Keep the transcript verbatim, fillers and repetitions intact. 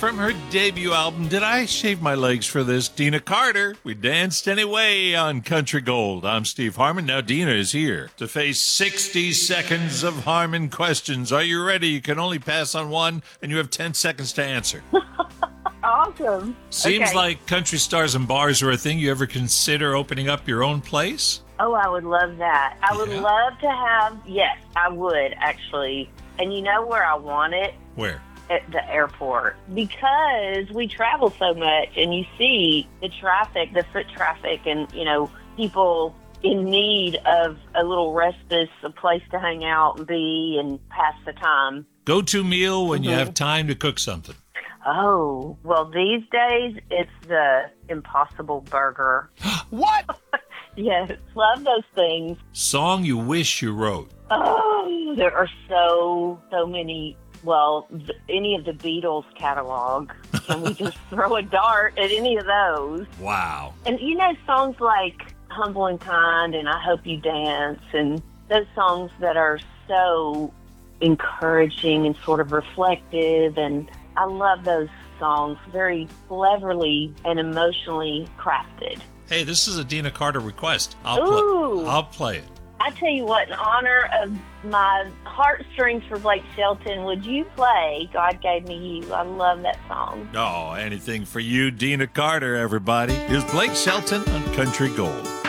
from her debut album, Did I Shave My Legs for This? Dina Carter. We danced anyway on Country Gold. I'm Steve Harmon. Now Dina is here to face sixty seconds of Harmon questions. Are you ready? You can only pass on one, and you have ten seconds to answer. Awesome. Seems Okay. like country stars and bars are a thing. You ever consider opening up your own place? Oh, I would love that. I would Yeah. love to have, yes, I would actually. And you know where I want it? Where? At the airport. Because we travel so much and you see the traffic, the foot traffic, and, you know, people in need of a little respite, a place to hang out and be and pass the time. Go-to meal when you Mhm. have time to cook something. Oh, well, these days it's the Impossible Burger. What? Yes, love those things. Song you wish you wrote. Oh, there are so, so many. Well, th- any of the Beatles catalog. Can we just throw a dart at any of those? Wow. And you know, songs like Humble and Kind and I Hope You Dance and those songs that are so encouraging and sort of reflective. And I love those songs, very cleverly and emotionally crafted. Hey, this is a Dina Carter request. I'll Ooh. play. I'll play it. I tell you what, in honor of my heartstrings for Blake Shelton, would you play God Gave Me You? I love that song. Oh, anything for you, Dina Carter, everybody. Here's Blake Shelton on Country Gold.